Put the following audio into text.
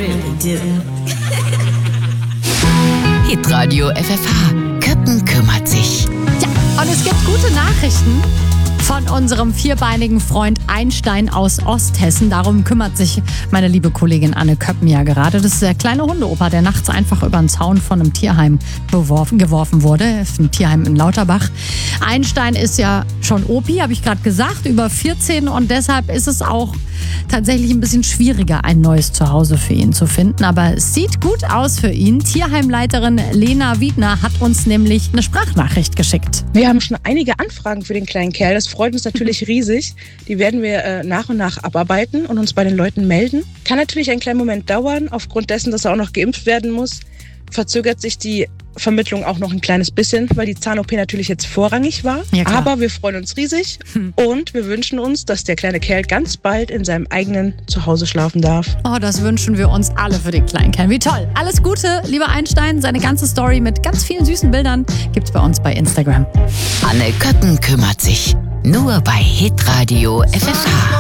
really do. Hitradio FFH. Köppen kümmert sich. Ja, und es gibt gute Nachrichten von unserem vierbeinigen Freund Einstein aus Osthessen. Darum kümmert sich meine liebe Kollegin Anne Köppen ja gerade. Das ist der kleine Hundeopa, der nachts einfach über den Zaun von einem Tierheim geworfen wurde. Ein Tierheim in Lauterbach. Einstein ist ja schon Opi, habe ich gerade gesagt, über 14. Und deshalb ist es auch tatsächlich ein bisschen schwieriger, ein neues Zuhause für ihn zu finden. Aber es sieht gut aus für ihn. Tierheimleiterin Lena Wiedner hat uns nämlich eine Sprachnachricht geschickt. Wir haben schon einige Anfragen für den kleinen Kerl. Das freut uns natürlich riesig. Die werden wir nach und nach abarbeiten und uns bei den Leuten melden. Kann natürlich einen kleinen Moment dauern. Aufgrund dessen, dass er auch noch geimpft werden muss, verzögert sich die Vermittlung auch noch ein kleines bisschen, weil die Zahn-OP natürlich jetzt vorrangig war. Ja, klar. Aber wir freuen uns riesig und wir wünschen uns, dass der kleine Kerl ganz bald in seinem eigenen Zuhause schlafen darf. Oh, das wünschen wir uns alle für den kleinen Kerl. Wie toll. Alles Gute, lieber Einstein. Seine ganze Story mit ganz vielen süßen Bildern gibt's bei uns bei Instagram. Anne Köppen kümmert sich. Nur bei Hitradio FFH.